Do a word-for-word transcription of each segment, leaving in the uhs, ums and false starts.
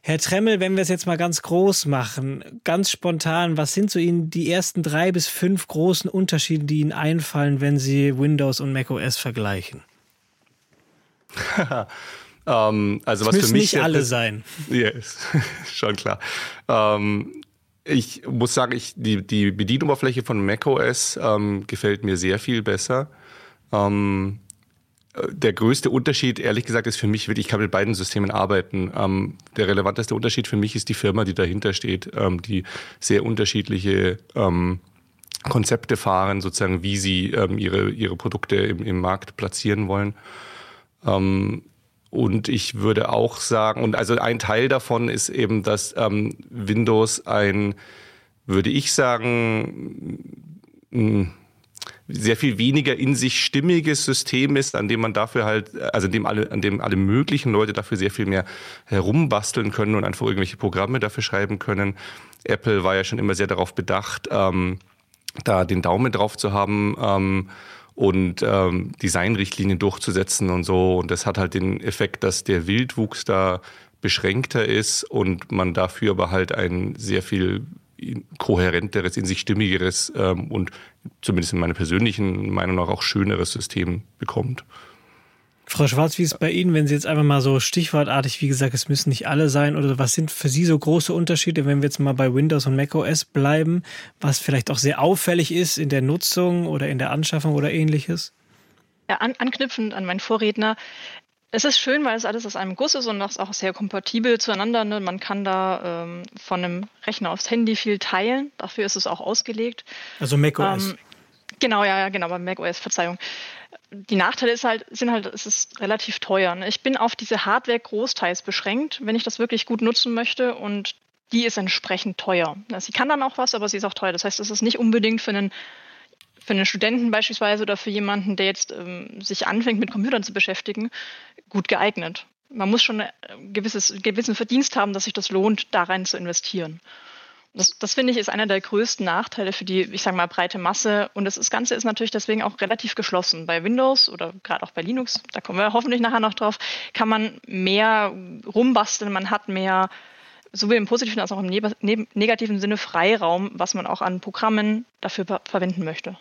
Herr Tremmel, wenn wir es jetzt mal ganz groß machen, ganz spontan, was sind so Ihnen die ersten drei bis fünf großen Unterschiede, die Ihnen einfallen, wenn Sie Windows und macOS vergleichen? ähm, also es was müssen für mich nicht alle sein. Ja, ist schon klar. Ähm, ich muss sagen, ich, die, die Bedienoberfläche von macOS ähm, gefällt mir sehr viel besser. Ähm, Der größte Unterschied, ehrlich gesagt, ist für mich wirklich, ich kann mit beiden Systemen arbeiten. Ähm, der relevanteste Unterschied für mich ist die Firma, die dahinter steht, ähm, die sehr unterschiedliche ähm, Konzepte fahren, sozusagen, wie sie ähm, ihre, ihre Produkte im, im Markt platzieren wollen. Ähm, und ich würde auch sagen, und also ein Teil davon ist eben, dass ähm, Windows ein, würde ich sagen, mh, sehr viel weniger in sich stimmiges System ist, an dem man dafür halt, also an dem alle, an dem alle möglichen Leute dafür sehr viel mehr herumbasteln können und einfach irgendwelche Programme dafür schreiben können. Apple war ja schon immer sehr darauf bedacht, ähm, da den Daumen drauf zu haben ähm, und ähm, Designrichtlinien durchzusetzen und so. Und das hat halt den Effekt, dass der Wildwuchs da beschränkter ist und man dafür aber halt ein sehr viel kohärenteres, in sich stimmigeres ähm, und zumindest in meiner persönlichen Meinung nach auch schöneres System bekommt. Frau Schwarz, wie ist es bei Ihnen, wenn Sie jetzt einfach mal so stichwortartig, wie gesagt, es müssen nicht alle sein, oder was sind für Sie so große Unterschiede, wenn wir jetzt mal bei Windows und macOS bleiben, was vielleicht auch sehr auffällig ist in der Nutzung oder in der Anschaffung oder ähnliches? Ja, an, anknüpfend an meinen Vorredner, es ist schön, weil es alles aus einem Guss ist und das ist auch sehr kompatibel zueinander. Ne? Man kann da ähm, von einem Rechner aufs Handy viel teilen. Dafür ist es auch ausgelegt. Also macOS. Ähm, genau, ja, ja, genau, bei macOS, Verzeihung. Die Nachteile ist halt, sind halt, es ist relativ teuer. Ne? Ich bin auf diese Hardware großteils beschränkt, wenn ich das wirklich gut nutzen möchte, und die ist entsprechend teuer. Sie kann dann auch was, aber sie ist auch teuer. Das heißt, es ist nicht unbedingt für einen für einen Studenten beispielsweise oder für jemanden, der jetzt ähm, sich anfängt, mit Computern zu beschäftigen, gut geeignet. Man muss schon einen gewissen Verdienst haben, dass sich das lohnt, da rein zu investieren. Das, das finde ich, ist einer der größten Nachteile für die, ich sage mal, breite Masse. Und das, das Ganze ist natürlich deswegen auch relativ geschlossen. Bei Windows oder gerade auch bei Linux, da kommen wir hoffentlich nachher noch drauf, kann man mehr rumbasteln, man hat mehr, sowohl im positiven als auch im ne- negativen Sinne, Freiraum, was man auch an Programmen dafür ver- verwenden möchte.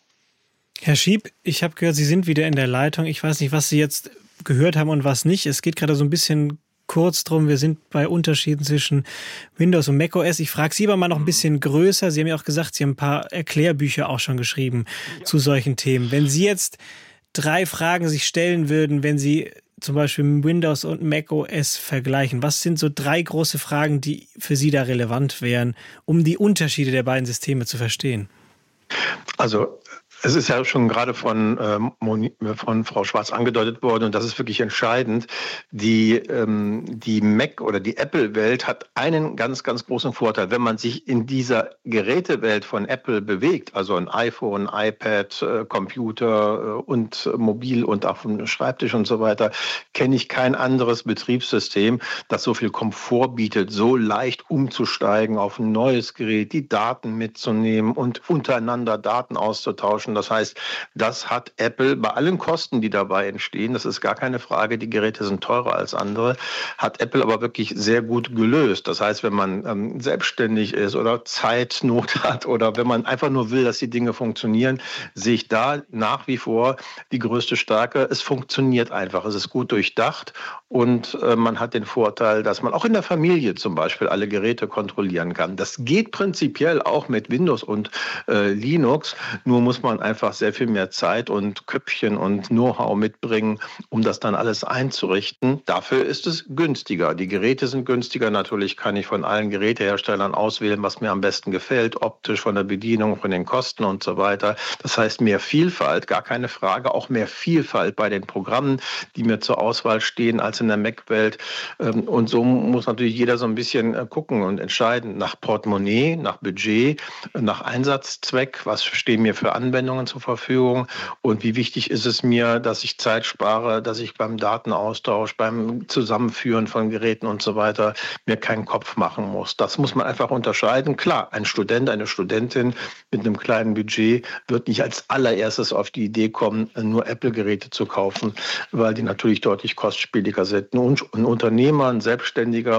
Herr Schieb, ich habe gehört, Sie sind wieder in der Leitung. Ich weiß nicht, was Sie jetzt gehört haben und was nicht. Es geht gerade so ein bisschen kurz drum. Wir sind bei Unterschieden zwischen Windows und macOS. Ich frage Sie aber mal noch ein bisschen größer. Sie haben ja auch gesagt, Sie haben ein paar Erklärbücher auch schon geschrieben zu solchen Themen. Wenn Sie jetzt drei Fragen sich stellen würden, wenn Sie zum Beispiel Windows und macOS vergleichen, was sind so drei große Fragen, die für Sie da relevant wären, um die Unterschiede der beiden Systeme zu verstehen? Also es ist ja schon gerade von, ähm, Moni, von Frau Schwarz angedeutet worden, und das ist wirklich entscheidend. Die, ähm, die Mac- oder die Apple-Welt hat einen ganz, ganz großen Vorteil. Wenn man sich in dieser Gerätewelt von Apple bewegt, also ein iPhone, iPad, äh, Computer äh, und äh, mobil und auf dem Schreibtisch und so weiter, kenne ich kein anderes Betriebssystem, das so viel Komfort bietet, so leicht umzusteigen auf ein neues Gerät, die Daten mitzunehmen und untereinander Daten auszutauschen. Das heißt, das hat Apple bei allen Kosten, die dabei entstehen, das ist gar keine Frage, die Geräte sind teurer als andere, hat Apple aber wirklich sehr gut gelöst. Das heißt, wenn man ähm, selbstständig ist oder Zeitnot hat oder wenn man einfach nur will, dass die Dinge funktionieren, sehe ich da nach wie vor die größte Stärke. Es funktioniert einfach, es ist gut durchdacht und äh, man hat den Vorteil, dass man auch in der Familie zum Beispiel alle Geräte kontrollieren kann. Das geht prinzipiell auch mit Windows und äh, Linux, nur muss man einfach sehr viel mehr Zeit und Köpfchen und Know-how mitbringen, um das dann alles einzurichten. Dafür ist es günstiger. Die Geräte sind günstiger. Natürlich kann ich von allen Geräteherstellern auswählen, was mir am besten gefällt, optisch, von der Bedienung, von den Kosten und so weiter. Das heißt, mehr Vielfalt, gar keine Frage, auch mehr Vielfalt bei den Programmen, die mir zur Auswahl stehen, als in der Mac-Welt. Und so muss natürlich jeder so ein bisschen gucken und entscheiden nach Portemonnaie, nach Budget, nach Einsatzzweck, was stehen mir für Anwendungen zur Verfügung und wie wichtig ist es mir, dass ich Zeit spare, dass ich beim Datenaustausch, beim Zusammenführen von Geräten und so weiter mir keinen Kopf machen muss. Das muss man einfach unterscheiden. Klar, ein Student, eine Studentin mit einem kleinen Budget wird nicht als allererstes auf die Idee kommen, nur Apple-Geräte zu kaufen, weil die natürlich deutlich kostspieliger sind. Ein Unternehmer, ein Selbstständiger,